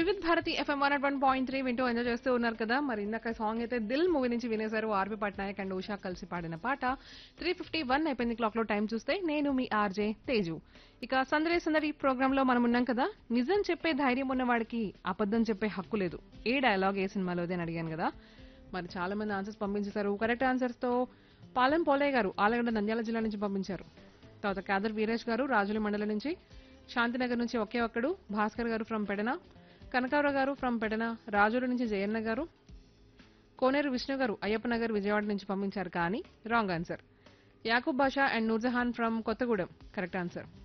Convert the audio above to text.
Vividh Bharati FM 101.3 వింటూ enjoy చేస్తూ ఉన్నారు కదా. మరి ఇందాక సాంగ్ అయితే దిల్ మూవీ నుంచి వినేశారు. ఆర్పి పట్నాయక్ అండ్ ఉషా కలిసి పాడిన పాట. 3:51 అయిపోయింది క్లాక్ లో. టైం చూస్తే నేను మీ ఆర్జే తేజు. ఇక సందడి సందడి ప్రోగ్రామ్ లో మనం ఉన్నాం కదా. నిజం చెప్పే ధైర్యం ఉన్న వాడికి అబద్ధం చెప్పే హక్కు లేదు. ఏ డైలాగ్ ఏ సినిమాలోది అని అడిగాను కదా. మరి చాలా మంది ఆన్సర్స్ పంపించేశారు. కరెక్ట్ ఆన్సర్స్ తో పాలెం పోలయ్య గారు ఆలగడ్డ నంద్యాల జిల్లా నుంచి పంపించారు. తర్వాత కాదర్ వీరేష్ గారు రాజుల మండలం నుంచి, శాంతినగర్ నుంచి ఒకే ఒక్కడు, భాస్కర్ గారు ఫ్రమ్ పెడన, కనకారావు గారు ఫ్రమ్ పెడన, రాజుల నుంచి జయన్న గారు, కోనేరు విష్ణు గారు అయ్యప్ప నగర్ విజయవాడ నుంచి పంపించారు కానీ wrong answer. Yakub Basha and Nurjahan from Kothagudem correct answer.